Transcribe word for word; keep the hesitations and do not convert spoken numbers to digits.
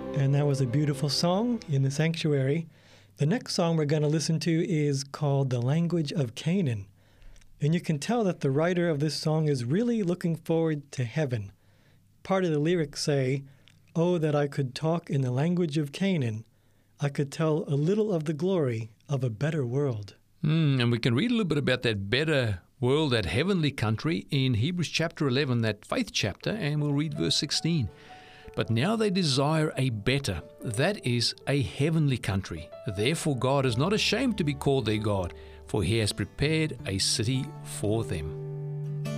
And that was a beautiful song in the sanctuary. The next song we're going to listen to is called The Language of Canaan. And you can tell that the writer of this song is really looking forward to heaven. Part of the lyrics say, "Oh, that I could talk in the language of Canaan. I could tell a little of the glory of a better world." Mm, and we can read a little bit about that better world, that heavenly country, in Hebrews chapter eleven, that faith chapter, and we'll read verse sixteen. "But now they desire a better, that is, a heavenly country. Therefore God is not ashamed to be called their God, for he has prepared a city for them."